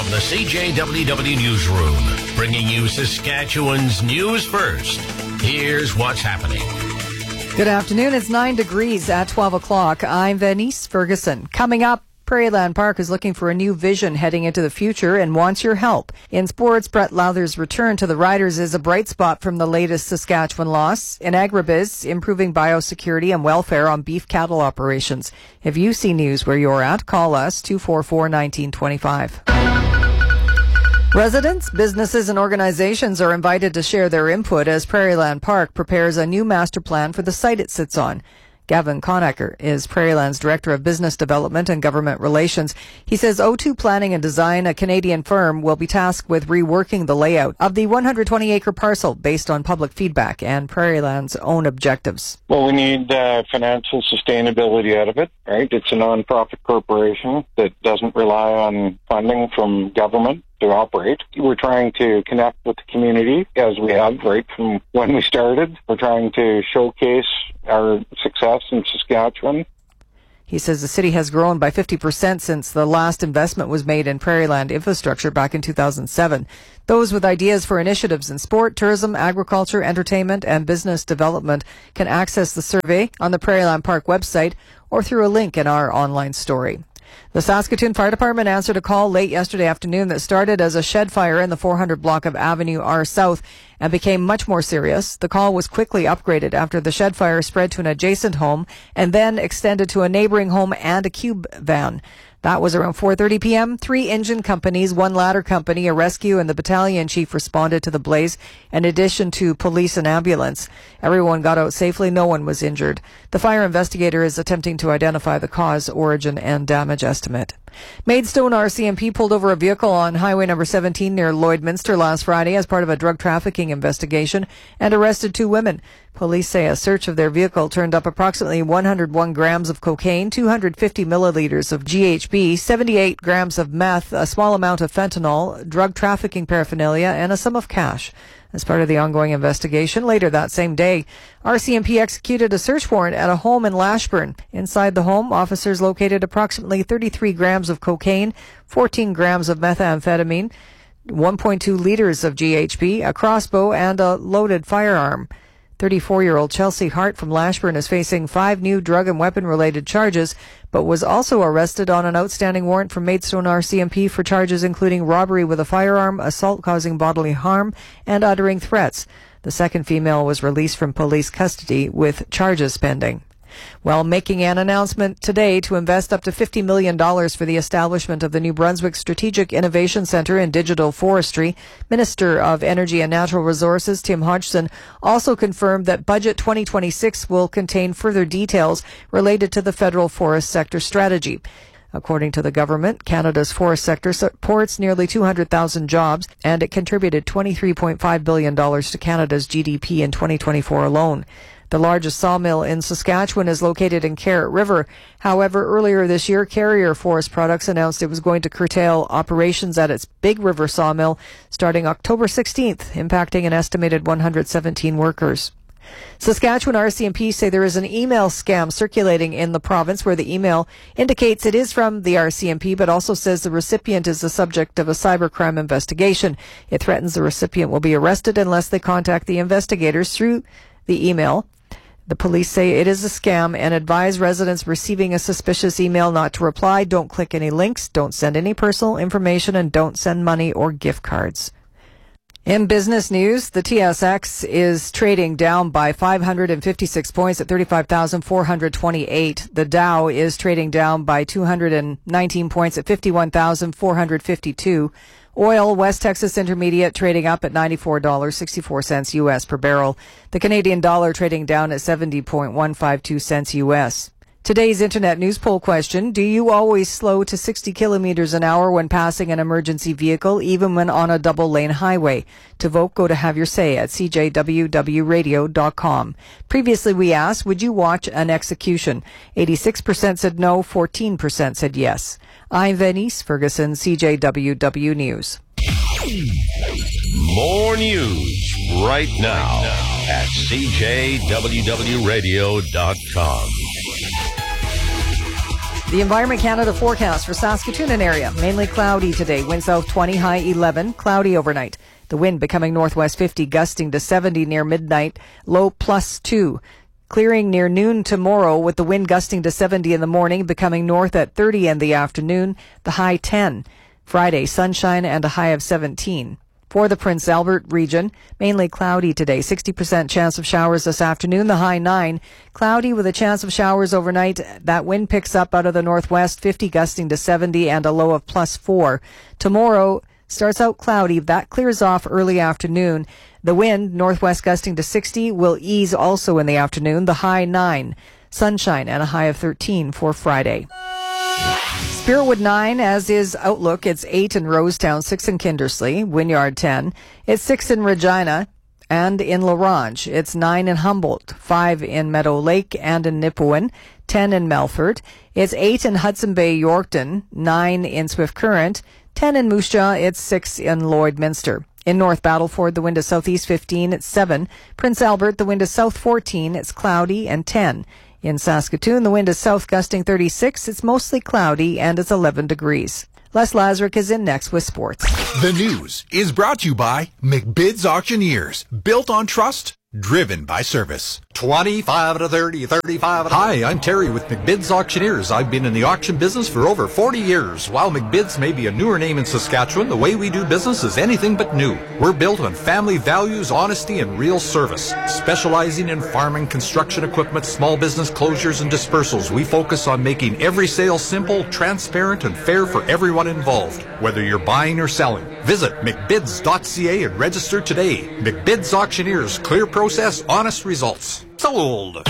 From the CJWW Newsroom, bringing you Saskatchewan's news first. Here's what's happening. Good afternoon. It's 9 degrees at 12 o'clock. I'm Venice Ferguson. Coming up, Prairieland Park is looking for a new vision heading into the future and wants your help. In sports, Brett Lowther's return to the Riders is a bright spot from the latest Saskatchewan loss. In agribiz, improving biosecurity and welfare on beef cattle operations. If you see news where you're at, call us 244-1925. Residents, businesses, and organizations are invited to share their input as Prairieland Park prepares a new master plan for the site it sits on. Gavin Conacher is Prairieland's Director of Business Development and Government Relations. He says O2 Planning and Design, a Canadian firm, will be tasked with reworking the layout of the 120-acre parcel based on public feedback and Prairieland's own objectives. Well, we need financial sustainability out of it, right? It's a non-profit corporation that doesn't rely on funding from government to operate. We're trying to connect with the community as we have right from when we started. We're trying to showcase our success in Saskatchewan. He says the city has grown by 50% since the last investment was made in Prairieland infrastructure back in 2007. Those with ideas for initiatives in sport, tourism, agriculture, entertainment, and business development can access the survey on the Prairieland Park website or through a link in our online story. The Saskatoon Fire Department answered a call late yesterday afternoon that started as a shed fire in the 400 block of Avenue R South and became much more serious. The call was quickly upgraded after the shed fire spread to an adjacent home and then extended to a neighboring home and a cube van. That was around 4:30 p.m. 3 engine companies, 1 ladder company, a rescue, and the battalion chief responded to the blaze, in addition to police and ambulance. Everyone got out safely. No one was injured. The fire investigator is attempting to identify the cause, origin, and damage estimate. Maidstone RCMP pulled over a vehicle on Highway number 17 near Lloydminster last Friday as part of a drug trafficking investigation and arrested 2 women. Police say a search of their vehicle turned up approximately 101 grams of cocaine, 250 milliliters of GHB, 78 grams of meth, a small amount of fentanyl, drug trafficking paraphernalia, and a sum of cash. As part of the ongoing investigation, later that same day, RCMP executed a search warrant at a home in Lashburn. Inside the home, officers located approximately 33 grams of cocaine, 14 grams of methamphetamine, 1.2 liters of GHB, a crossbow, and a loaded firearm. 34-year-old Chelsea Hart from Lashburn is facing 5 new drug and weapon-related charges, but was also arrested on an outstanding warrant from Maidstone RCMP for charges including robbery with a firearm, assault causing bodily harm, and uttering threats. The second female was released from police custody with charges pending. While making an announcement today to invest up to $50 million for the establishment of the New Brunswick Strategic Innovation Centre in Digital Forestry, Minister of Energy and Natural Resources Tim Hodgson also confirmed that Budget 2026 will contain further details related to the federal forest sector strategy. According to the government, Canada's forest sector supports nearly 200,000 jobs, and it contributed $23.5 billion to Canada's GDP in 2024 alone. The largest sawmill in Saskatchewan is located in Carrot River. However, earlier this year, Carrier Forest Products announced it was going to curtail operations at its Big River sawmill starting October 16th, impacting an estimated 117 workers. Saskatchewan RCMP say there is an email scam circulating in the province where the email indicates it is from the RCMP but also says the recipient is the subject of a cybercrime investigation. It threatens the recipient will be arrested unless they contact the investigators through the email. The police say it is a scam and advise residents receiving a suspicious email not to reply, don't click any links, don't send any personal information, and don't send money or gift cards. In business news, the TSX is trading down by 556 points at 35,428. The Dow is trading down by 219 points at 51,452. Oil, West Texas Intermediate, trading up at $94.64 U.S. per barrel. The Canadian dollar trading down at 70.152 cents U.S. Today's Internet news poll question, do you always slow to 60 kilometers an hour when passing an emergency vehicle, even when on a double-lane highway? To vote, go to Have Your Say at cjwwradio.com. Previously, we asked, would you watch an execution? 86% said no, 14% said yes. I'm Venice Ferguson, CJWW News. More news right now at cjwwradio.com. The Environment Canada forecast for Saskatoon and area. Mainly cloudy today. Wind south 20, high 11. Cloudy overnight. The wind becoming northwest 50, gusting to 70 near midnight. Low +2. Clearing near noon tomorrow with the wind gusting to 70 in the morning, becoming north at 30 in the afternoon. The high 10. Friday, sunshine and a high of 17. For the Prince Albert region, mainly cloudy today. 60% chance of showers this afternoon. The high 9. Cloudy with a chance of showers overnight. That wind picks up out of the northwest, 50 gusting to 70 and a low of +4. Tomorrow starts out cloudy. That clears off early afternoon. The wind, northwest gusting to 60, will ease also in the afternoon. The high 9. Sunshine and a high of 13 for Friday. Spiritwood 9, as is Outlook. It's 8 in Rosetown, 6 in Kindersley, Wynyard 10. It's 6 in Regina and in La Ronge. It's 9 in Humboldt, 5 in Meadow Lake and in Nipawin, 10 in Melfort. It's 8 in Hudson Bay, Yorkton, 9 in Swift Current, 10 in Moose Jaw. It's 6 in Lloydminster. In North Battleford, the wind is southeast 15, it's 7. Prince Albert, the wind is south 14, it's cloudy and 10. In Saskatoon, the wind is south gusting 36. It's mostly cloudy and it's 11 degrees. Les Lazaruk is in next with sports. The news is brought to you by McBid's Auctioneers. Built on trust, driven by service. 25 to 30, 35 to... Hi, I'm Terry with McBid's Auctioneers. I've been in the auction business for over 40 years. While McBid's may be a newer name in Saskatchewan, the way we do business is anything but new. We're built on family values, honesty, and real service. Specializing in farming, construction equipment, small business closures, and dispersals, we focus on making every sale simple, transparent, and fair for everyone involved, whether you're buying or selling. Visit McBids.ca and register today. McBid's Auctioneers. Clear process, honest results. Sold.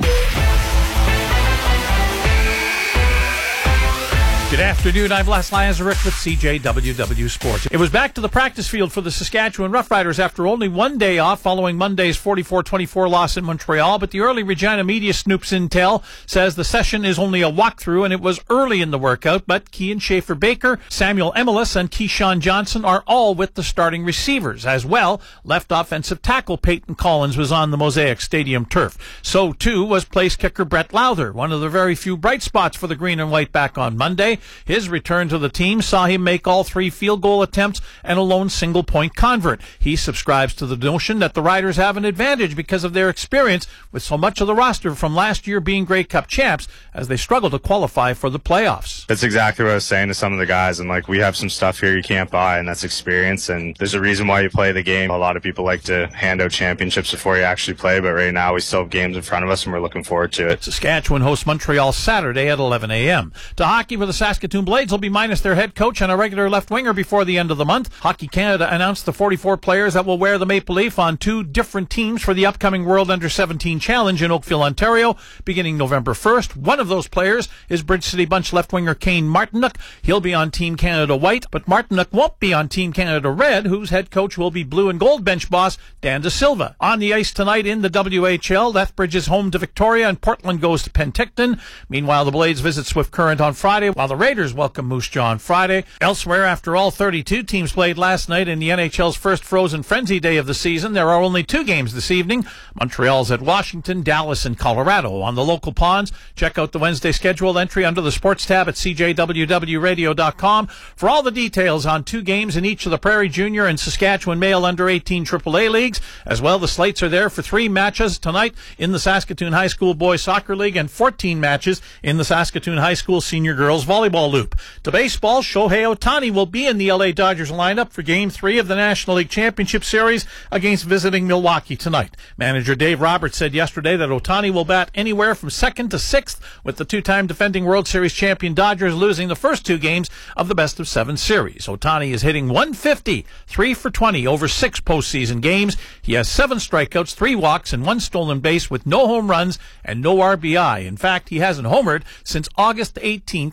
Good afternoon. I'm Les Lazaruk with CJWW Sports. It was back to the practice field for the Saskatchewan Roughriders after only one day off following Monday's 44-24 loss in Montreal, but the early Regina media snoops intel says the session is only a walkthrough and it was early in the workout, but Kian Schaefer-Baker, Samuel Emelis, and Keyshawn Johnson are all with the starting receivers. As well, left offensive tackle Peyton Collins was on the Mosaic Stadium turf. So, too, was place kicker Brett Lowther, one of the very few bright spots for the green and white back on Monday. His return to the team saw him make all 3 field goal attempts and a lone single-point convert. He subscribes to the notion that the Riders have an advantage because of their experience with so much of the roster from last year being Grey Cup champs as they struggle to qualify for the playoffs. That's exactly what I was saying to some of the guys. And, we have some stuff here you can't buy, and that's experience. And there's a reason why you play the game. A lot of people like to hand out championships before you actually play, but right now we still have games in front of us, and we're looking forward to it. Saskatchewan hosts Montreal Saturday at 11 a.m. To hockey, where the Saskatoon Blades will be minus their head coach and a regular left winger before the end of the month. Hockey Canada announced the 44 players that will wear the maple leaf on 2 different teams for the upcoming World Under-17 Challenge in Oakville, Ontario, beginning November 1st. One of those players is Bridge City Bunch left winger Kane Martinuk. He'll be on Team Canada White, but Martinuk won't be on Team Canada Red, whose head coach will be blue and gold bench boss Dan De Silva. On the ice tonight in the WHL, Lethbridge is home to Victoria and Portland goes to Penticton. Meanwhile, the Blades visit Swift Current on Friday, while the Raiders welcome Moose Jaw on Friday. Elsewhere, after all 32 teams played last night in the NHL's first Frozen Frenzy day of the season, there are only 2 games this evening. Montreal's at Washington, Dallas, and Colorado. On the local ponds, check out the Wednesday schedule entry under the sports tab at CJWWRadio.com for all the details on 2 games in each of the Prairie Junior and Saskatchewan Male Under-18 AAA leagues. As well, the slates are there for 3 matches tonight in the Saskatoon High School Boys Soccer League and 14 matches in the Saskatoon High School Senior Girls Volleyball Loop. To baseball, Shohei Ohtani will be in the LA Dodgers lineup for Game 3 of the National League Championship Series against visiting Milwaukee tonight. Manager Dave Roberts said yesterday that Ohtani will bat anywhere from 2nd to 6th, with the 2-time defending World Series champion Dodgers losing the first 2 games of the best-of-7 series. Ohtani is hitting .150, 3 for 20 over 6 postseason games. He has 7 strikeouts, 3 walks, and 1 stolen base with no home runs and no RBI. In fact, he hasn't homered since August 18th at Colorado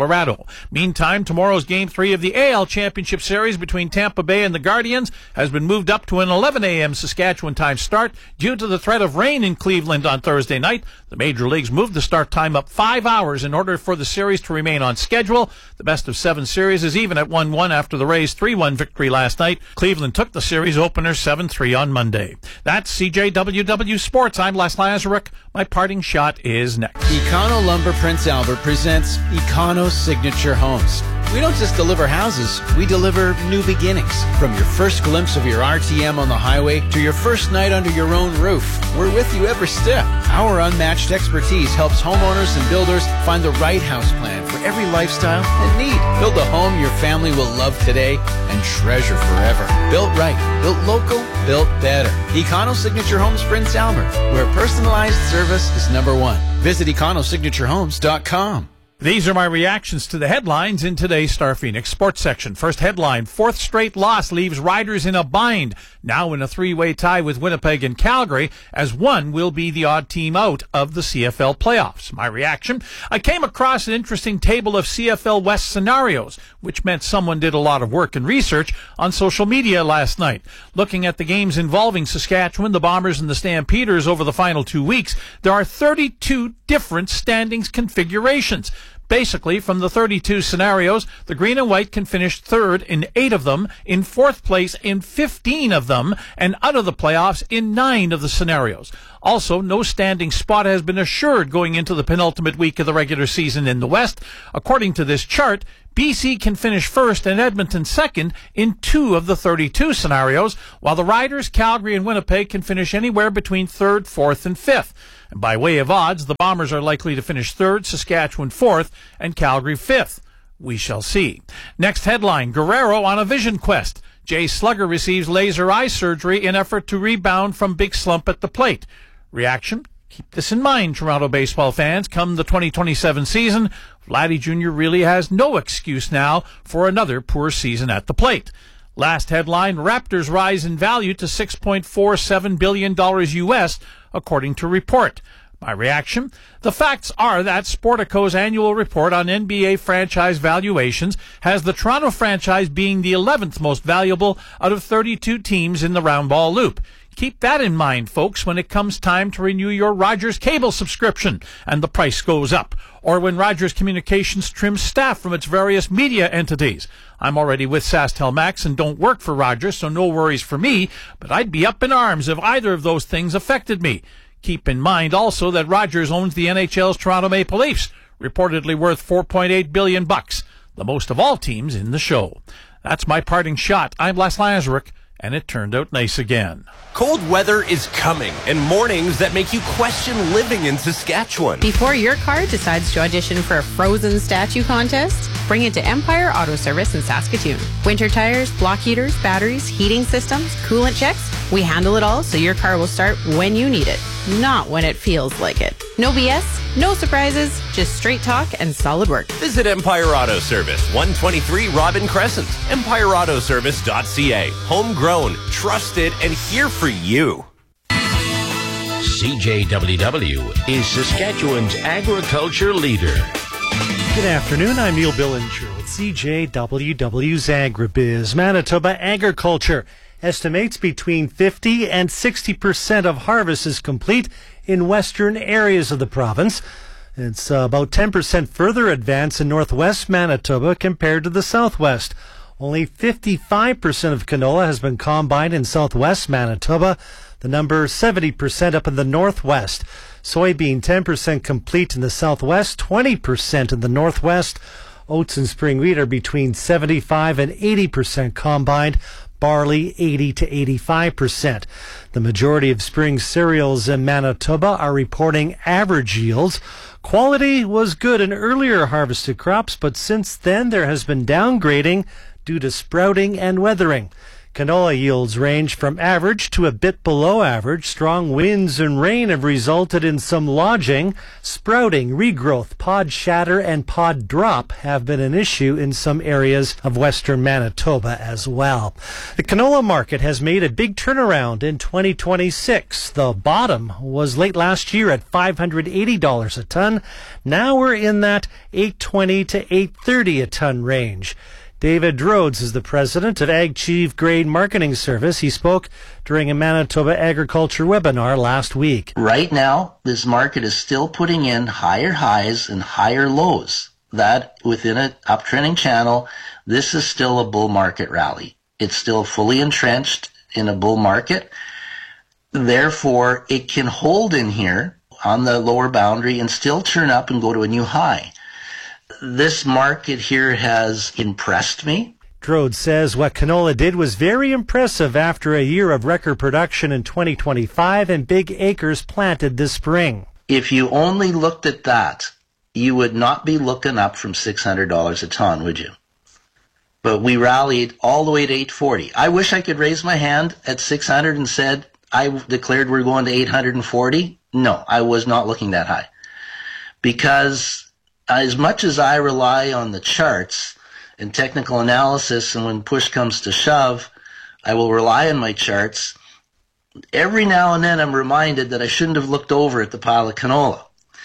Colorado. Meantime, tomorrow's Game 3 of the AL Championship Series between Tampa Bay and the Guardians has been moved up to an 11 a.m. Saskatchewan time start due to the threat of rain in Cleveland on Thursday night. The Major Leagues moved the start time up 5 hours in order for the series to remain on schedule. The best-of-7 series is even at 1-1 after the Rays' 3-1 victory last night. Cleveland took the series opener 7-3 on Monday. That's CJWW Sports. I'm Les Lazaruk. My parting shot is next. Econo Lumber Prince Albert presents Econo Signature Homes. We don't just deliver houses, we deliver new beginnings. From your first glimpse of your RTM on the highway to your first night under your own roof, we're with you every step. Our unmatched expertise helps homeowners and builders find the right house plan for every lifestyle and need. Build a home your family will love today and treasure forever. Built right, built local, built better. Econo Signature Homes Prince Albert, where personalized service is number one. Visit econosignaturehomes.com. These are my reactions to the headlines in today's Star Phoenix sports section. First headline, fourth straight loss leaves Riders in a bind, now in a three-way tie with Winnipeg and Calgary, as one will be the odd team out of the CFL playoffs. My reaction, I came across an interesting table of CFL West scenarios, which meant someone did a lot of work and research on social media last night. Looking at the games involving Saskatchewan, the Bombers, and the Stampeders over the final 2 weeks, there are 32 different standings configurations. Basically, from the 32 scenarios, the Green and White can finish third in 8 of them, in fourth place in 15 of them, and out of the playoffs in 9 of the scenarios. Also, no standing spot has been assured going into the penultimate week of the regular season in the West. According to this chart, BC can finish first and Edmonton second in 2 of the 32 scenarios, while the Riders, Calgary, and Winnipeg can finish anywhere between 3rd, 4th, and 5th. And by way of odds, the Bombers are likely to finish 3rd, Saskatchewan 4th, and Calgary 5th. We shall see. Next headline, Guerrero on a vision quest. Jay Slugger receives laser eye surgery in effort to rebound from big slump at the plate. Reaction? Keep this in mind, Toronto baseball fans. Come the 2027 season, Vladdy Jr. really has no excuse now for another poor season at the plate. Last headline, Raptors rise in value to $6.47 billion U.S., according to report. My reaction? The facts are that Sportico's annual report on NBA franchise valuations has the Toronto franchise being the 11th most valuable out of 32 teams in the round ball loop. Keep that in mind, folks, when it comes time to renew your Rogers cable subscription and the price goes up, or when Rogers Communications trims staff from its various media entities. I'm already with SaskTel Max and don't work for Rogers, so no worries for me, but I'd be up in arms if either of those things affected me. Keep in mind also that Rogers owns the NHL's Toronto Maple Leafs, reportedly worth $4.8 billion, the most of all teams in the show. That's my parting shot. I'm Les Lazaruk, and it turned out nice again. Cold weather is coming, and mornings that make you question living in Saskatchewan. Before your car decides to audition for a frozen statue contest, bring it to Empire Auto Service in Saskatoon. Winter tires, block heaters, batteries, heating systems, coolant checks, we handle it all so your car will start when you need it, not when it feels like it. No BS, no surprises, just straight talk and solid work. Visit Empire Auto Service, 123 Robin Crescent, empireautoservice.ca. Homegrown, trusted, and here for you. CJWW is Saskatchewan's agriculture leader. Good afternoon, I'm Neil Billinger with CJWW's Agribiz. Manitoba Agriculture estimates between 50 and 60% of harvest is complete in western areas of the province. It's about 10% further advanced in northwest Manitoba compared to the southwest. Only 55% of canola has been combined in southwest Manitoba. The number 70% up in the northwest. Soybean 10% complete in the southwest, 20% in the northwest. Oats and spring wheat are between 75 and 80% combined. Barley 80 to 85%. The majority of spring cereals in Manitoba are reporting average yields. Quality was good in earlier harvested crops, but since then there has been downgrading due to sprouting and weathering. Canola yields range from average to a bit below average. Strong winds and rain have resulted in some lodging. Sprouting, regrowth, pod shatter, and pod drop have been an issue in some areas of western Manitoba as well. The canola market has made a big turnaround in 2026. The bottom was late last year at $580 a ton. Now we're in that $820 to $830 a ton range. David Rhodes is the president of Ag Chief Grain Marketing Service. He spoke during a Manitoba agriculture webinar last week. Right now, this market is still putting in higher highs and higher lows. That within an uptrending channel, this is still a bull market rally. It's still fully entrenched in a bull market. Therefore, it can hold in here on the lower boundary and still turn up and go to a new high. This market here has impressed me. Drode says what canola did was very impressive after a year of record production in 2025 and big acres planted this spring. If you only looked at that, you would not be looking up from $600 a ton, would you? But we rallied all the way to $840. I wish I could raise my hand at $600 and said I declared we're going to $840. No, I was not looking that high. Because as much as I rely on the charts and technical analysis, and when push comes to shove, I will rely on my charts, every now and then I'm reminded that I shouldn't have looked over at the pile of canola.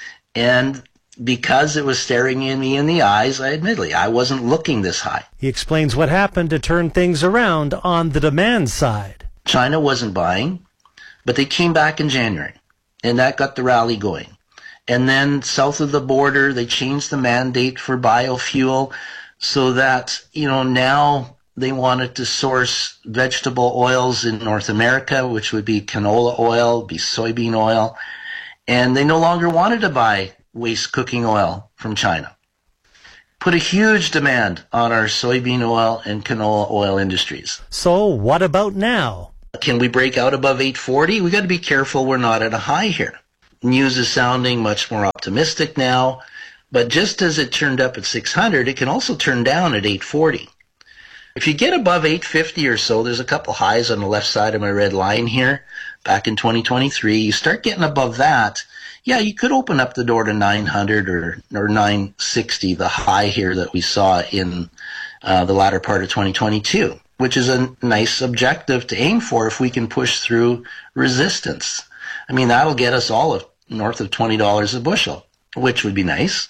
And because it was staring me in the eyes, admittedly, I wasn't looking this high. He explains what happened to turn things around on the demand side. China wasn't buying, but they came back in January, and that got the rally going. And then south of the border, they changed the mandate for biofuel so that, now they wanted to source vegetable oils in North America, which would be canola oil, be soybean oil. And they no longer wanted to buy waste cooking oil from China. Put a huge demand on our soybean oil and canola oil industries. So what about now? Can we break out above 840? We got to be careful we're not at a high here. News is sounding much more optimistic now, but just as it turned up at 600, it can also turn down at 840. If you get above 850 or so, there's a couple highs on the left side of my red line here back in 2023. You start getting above that, yeah, you could open up the door to 900 or 960, the high here that we saw in the latter part of 2022, which is a nice objective to aim for if we can push through resistance. I mean, that'll get us all north of $20 a bushel, which would be nice.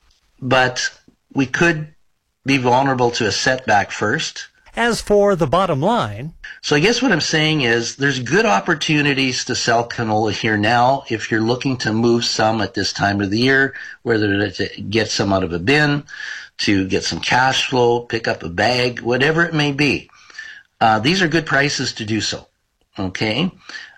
But we could be vulnerable to a setback first. As for the bottom line... So I guess what I'm saying is there's good opportunities to sell canola here now if you're looking to move some at this time of the year, whether to get some out of a bin, to get some cash flow, pick up a bag, whatever it may be. These are good prices to do so. Okay?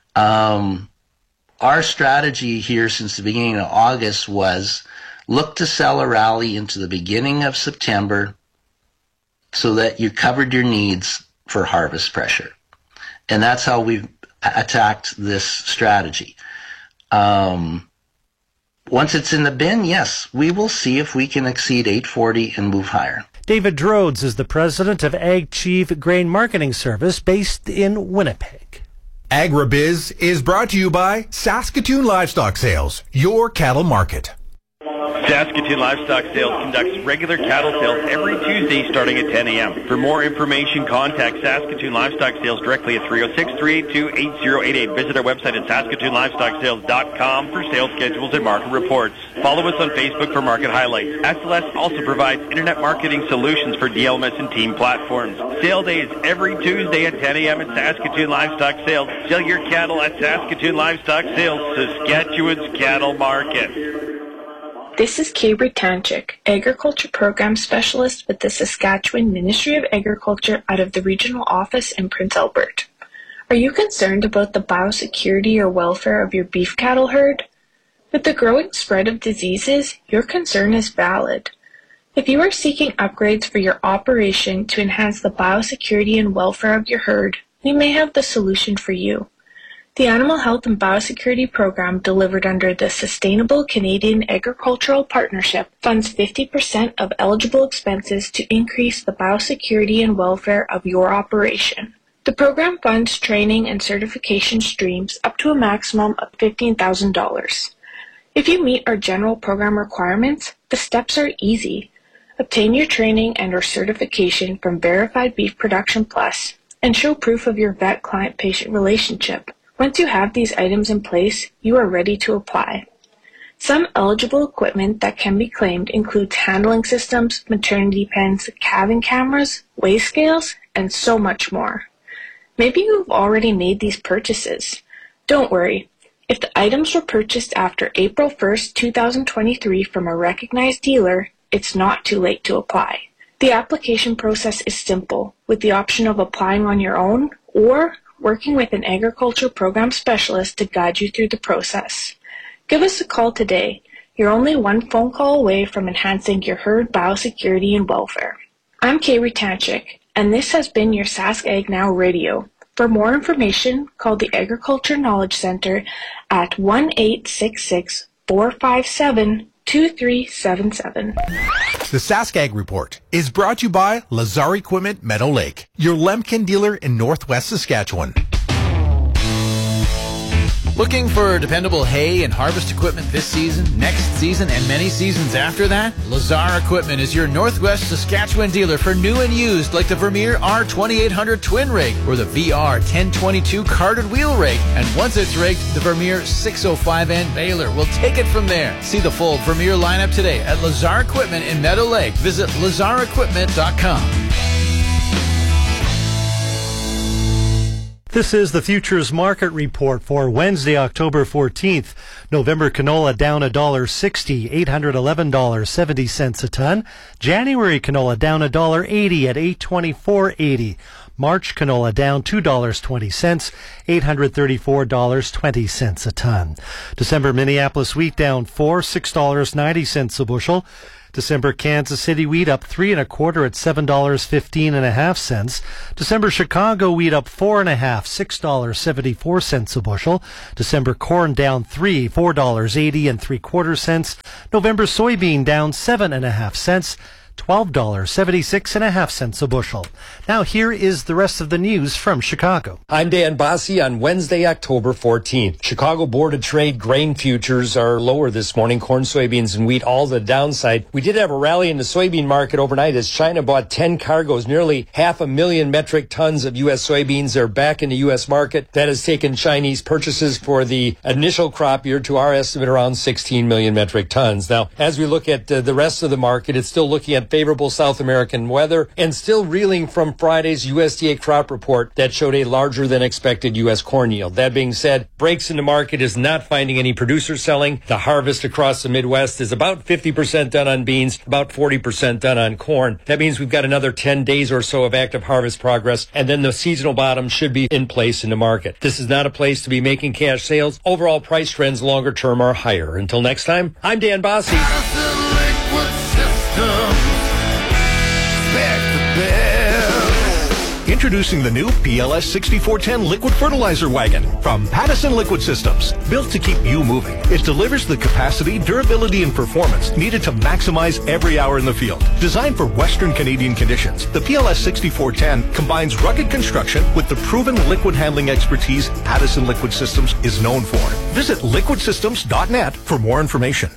Our strategy here since the beginning of August was look to sell a rally into the beginning of September so that you covered your needs for harvest pressure. And that's how we've attacked this strategy. Once it's in the bin, yes, we will see if we can exceed 840 and move higher. David Rhodes is the president of Ag Chief Grain Marketing Service based in Winnipeg. Agribiz is brought to you by Saskatoon Livestock Sales, your cattle market. Saskatoon Livestock Sales conducts regular cattle sales every Tuesday starting at 10 a.m. For more information, contact Saskatoon Livestock Sales directly at 306-382-8088. Visit our website at saskatoonlivestocksales.com for sales schedules and market reports. Follow us on Facebook for market highlights. SLS also provides internet marketing solutions for DLMS and team platforms. Sale day is every Tuesday at 10 a.m. at Saskatoon Livestock Sales. Sell your cattle at Saskatoon Livestock Sales, Saskatchewan's cattle market. This is Kay Britanchik, Agriculture Program Specialist with the Saskatchewan Ministry of Agriculture out of the Regional Office in Prince Albert. Are you concerned about the biosecurity or welfare of your beef cattle herd? With the growing spread of diseases, your concern is valid. If you are seeking upgrades for your operation to enhance the biosecurity and welfare of your herd, we may have the solution for you. The Animal Health and Biosecurity Program, delivered under the Sustainable Canadian Agricultural Partnership, funds 50% of eligible expenses to increase the biosecurity and welfare of your operation. The program funds training and certification streams up to a maximum of $15,000. If you meet our general program requirements, the steps are easy. Obtain your training and or certification from Verified Beef Production Plus and show proof of your vet client-patient relationship. Once you have these items in place, you are ready to apply. Some eligible equipment that can be claimed includes handling systems, maternity pens, calving cameras, weigh scales, and so much more. Maybe you've already made these purchases. Don't worry. If the items were purchased after April 1st, 2023 from a recognized dealer, it's not too late to apply. The application process is simple, with the option of applying on your own or working with an agriculture program specialist to guide you through the process. Give us a call today. You're only one phone call away from enhancing your herd biosecurity and welfare. I'm Kay Rutanchik, and this has been your Sask Ag Now Radio. For more information, call the Agriculture Knowledge Center at 1-866-457-2377. The Sask Ag Report is brought to you by Lazar Equipment Meadow Lake, your Lemken dealer in Northwest Saskatchewan. Looking for dependable hay and harvest equipment this season, next season, and many seasons after that? Lazar Equipment is your Northwest Saskatchewan dealer for new and used, like the Vermeer R2800 twin rig or the VR 1022 carded wheel rig. And once it's rigged, the Vermeer 605N baler will take it from there. See the full Vermeer lineup today at Lazar Equipment in Meadow Lake. Visit lazarequipment.com. This is the Futures Market Report for Wednesday, October 14th. November canola down $1.60, $811.70 a ton. January canola down $1.80 at $824.80. March canola down $2.20, $834.20 a ton. December Minneapolis wheat down $6.90 a bushel. December Kansas City wheat up 3 1/4 at $7.15.5. December Chicago wheat up 4 1/2, $6.74 a bushel. December corn down $4.80 3/4. November soybean down 7 1/2 cents. $12.76.5 a bushel. Now here is the rest of the news from Chicago. I'm Dan Bosse on Wednesday, October 14th. Chicago Board of Trade grain futures are lower this morning. Corn, soybeans, and wheat all the downside. We did have a rally in the soybean market overnight as China bought 10 cargoes, nearly 500,000 metric tons of U.S. soybeans. They're back in the U.S. market. That has taken Chinese purchases for the initial crop year to our estimate around 16 million metric tons. Now, as we look at the rest of the market, it's still looking at favorable South American weather and still reeling from Friday's USDA crop report that showed a larger than expected U.S. corn yield. That being said, breaks in the market is not finding any producer selling. The harvest across the Midwest is about 50% done on beans, about 40% done on corn. That means we've got another 10 days or so of active harvest progress, and then the seasonal bottom should be in place in the market. This is not a place to be making cash sales. Overall price trends longer term are higher. Until next time, I'm Dan Bosse. Introducing the new PLS 6410 liquid fertilizer wagon from Pattison Liquid Systems. Built to keep you moving, it delivers the capacity, durability, and performance needed to maximize every hour in the field. Designed for Western Canadian conditions, the PLS 6410 combines rugged construction with the proven liquid handling expertise Pattison Liquid Systems is known for. Visit liquidsystems.net for more information.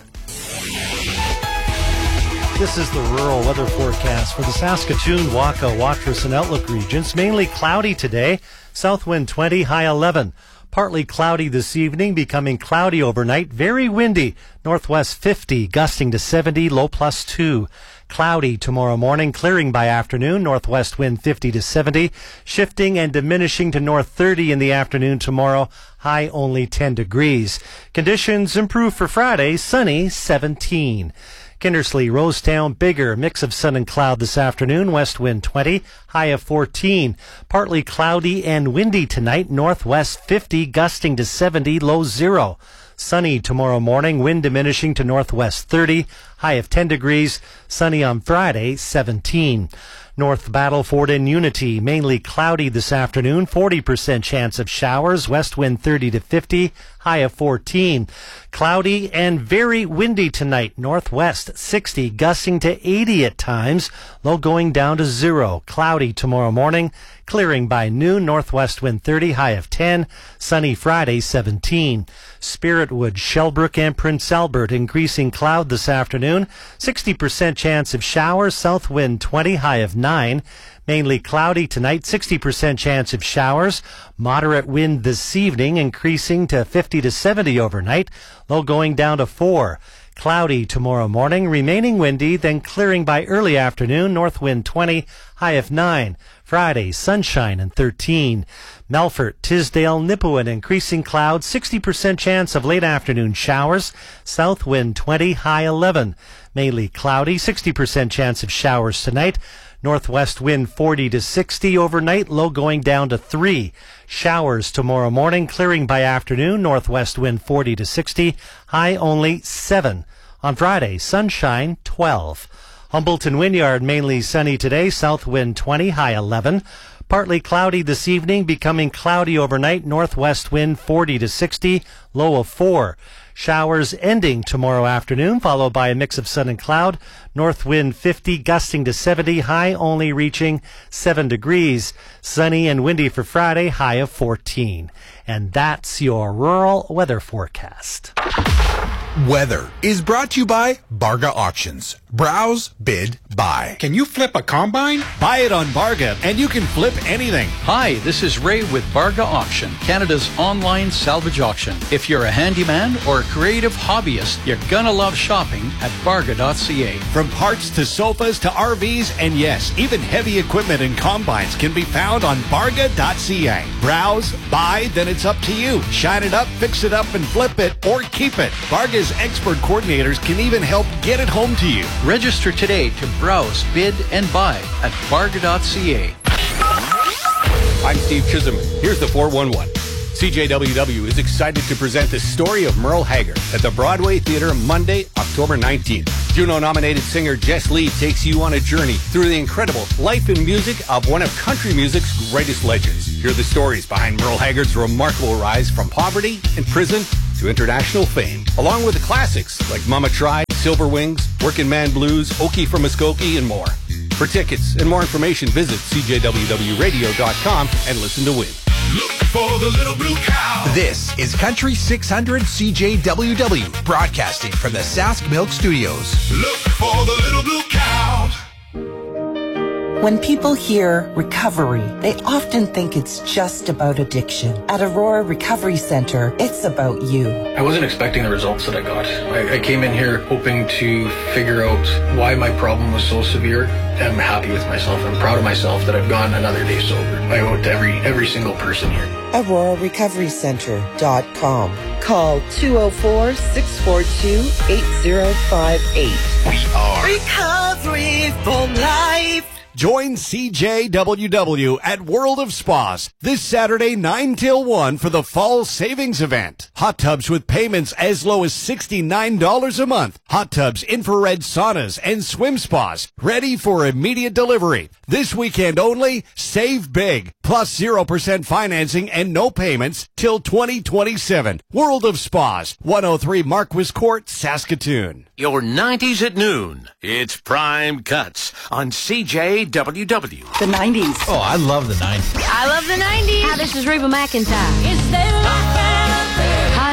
This is the rural weather forecast for the Saskatoon, Waka, Watrous, and Outlook regions. Mainly cloudy today. South wind 20, high 11. Partly cloudy this evening, becoming cloudy overnight. Very windy. Northwest 50, gusting to 70, low +2. Cloudy tomorrow morning, clearing by afternoon. Northwest wind 50 to 70, shifting and diminishing to north 30 in the afternoon tomorrow. High only 10 degrees. Conditions improve for Friday, sunny 17. Kindersley, Rosetown, bigger, mix of sun and cloud this afternoon, west wind 20, high of 14. Partly cloudy and windy tonight, northwest 50, gusting to 70, low 0. Sunny tomorrow morning, wind diminishing to northwest 30, high of 10 degrees, sunny on Friday 17. North Battleford and Unity, mainly cloudy this afternoon, 40% chance of showers, west wind 30 to 50, high of 14. Cloudy and very windy tonight, northwest 60, gusting to 80 at times, low going down to 0. Cloudy tomorrow morning, clearing by noon, northwest wind 30, high of 10, sunny Friday 17. Spiritwood, Shellbrook and Prince Albert, increasing cloud this afternoon, 60% chance of showers, south wind 20, high of 9. Mainly cloudy tonight, 60% chance of showers. Moderate wind this evening, increasing to 50 to 70 overnight, low going down to 4. Cloudy tomorrow morning, remaining windy, then clearing by early afternoon, north wind 20, high of 9. Friday, sunshine and 13. Melfort, Tisdale, Nipawin, increasing clouds, 60% chance of late afternoon showers. South wind 20, high 11. Mainly cloudy, 60% chance of showers tonight. Northwest wind 40 to 60 overnight, low going down to 3. Showers tomorrow morning, clearing by afternoon, northwest wind 40 to 60, high only 7. On Friday, sunshine 12. Humboldt and Wynyard, mainly sunny today, south wind 20, high 11. Partly cloudy this evening, becoming cloudy overnight, northwest wind 40 to 60, low of 4. Showers ending tomorrow afternoon, followed by a mix of sun and cloud. North wind 50, gusting to 70, high only reaching 7 degrees. Sunny and windy for Friday, high of 14. And that's your rural weather forecast. Weather is brought to you by Barga Auctions. Browse, bid, buy. Can you flip a combine? Buy it on Barga and you can flip anything. Hi, this is Ray with Barga Auction, Canada's online salvage auction. If you're a handyman or a creative hobbyist, you're gonna love shopping at Barga.ca. From parts to sofas to RVs, and yes, even heavy equipment and combines can be found on Barga.ca. Browse, buy, then it's up to you. Shine it up, fix it up, and flip it, or keep it. Barga's expert coordinators can even help get it home to you. Register today to browse, bid, and buy at Barga.ca. I'm Steve Chisholm. Here's the 411. CJWW is excited to present the story of Merle Haggard at the Broadway Theater Monday, October 19th. Juno-nominated singer Jess Lee takes you on a journey through the incredible life and music of one of country music's greatest legends. Hear the stories behind Merle Haggard's remarkable rise from poverty and prison to international fame, along with the classics like Mama Tried, Silver Wings, Working Man Blues, Okie from Muskogee, and more. For tickets and more information, visit cjwwradio.com and listen to win. Look for the little blue cow. This is Country 600 CJWW, broadcasting from the Sask Milk Studios. Look for the little blue cow. When people hear recovery, they often think it's just about addiction. At Aurora Recovery Center, it's about you. I wasn't expecting the results that I got. I came in here hoping to figure out why my problem was so severe. I'm happy with myself. I'm proud of myself that I've gone another day sober. I owe it to every single person here. AuroraRecoveryCenter.com. Call 204-642-8058. We are Recovery for Life. Join CJWW at World of Spas this Saturday 9 till 1 for the Fall Savings Event. Hot tubs with payments as low as $69 a month. Hot tubs, infrared saunas, and swim spas ready for immediate delivery. This weekend only, save big. Plus 0% financing and no payments till 2027. World of Spas, 103 Marquis Court, Saskatoon. Your 90s at noon. It's Prime Cuts on CJWW. The 90s. Oh, I love the 90s. I love the 90s. Hi, this is Reba McEntire. It's their life.